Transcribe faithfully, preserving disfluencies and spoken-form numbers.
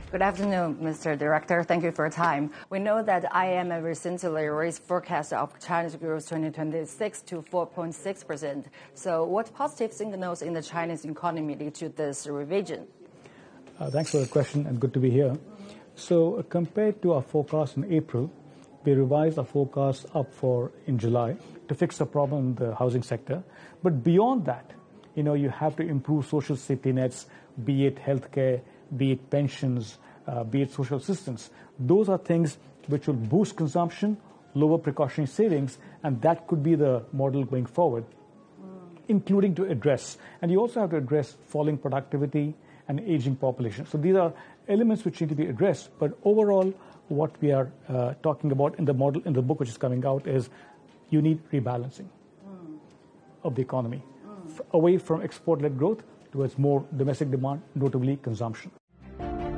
Good afternoon, Mister Director. Thank you for your time. We know that I M F recently raised forecast of China's growth twenty twenty-six to four point six percent. So what positive signals in the Chinese economy lead to this revision? Uh, thanks for the question and good to be here. So uh, compared to our forecast in April, we revised our forecast up for in July to fix the problem in the housing sector. But beyond that, you know, you have to improve social safety nets, be it healthcare, be it pensions, uh, be it social assistance. Those are things which will boost consumption, lower precautionary savings, and that could be the model going forward, mm. including to address. And you also have to address falling productivity and aging population. So these are elements which need to be addressed. But overall, what we are uh, talking about in the model, in the book which is coming out, is you need rebalancing mm. of the economy, mm. away from export-led growth towards more domestic demand, notably consumption.